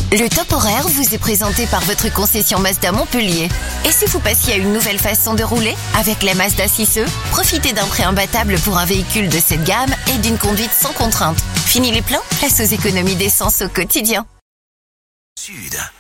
Le top horaire vous est présenté par votre concession Mazda Montpellier. Et si vous passiez à une nouvelle façon de rouler? Avec la Mazda 6e, profitez d'un prêt imbattable pour un véhicule de cette gamme et d'une conduite sans contrainte. Fini les plans? Place aux économies d'essence au quotidien. Sud.